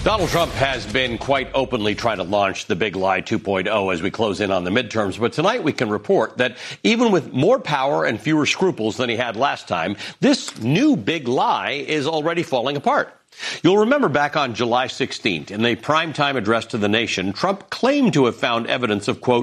Donald Trump has been quite openly trying to launch the big lie 2.0 as we close in on the midterms. But tonight we can report that even with more power and fewer scruples than he had last time, this new big lie is already falling apart. You'll remember back on July 16th, in a primetime address to the nation, Trump claimed to have found evidence of, quote,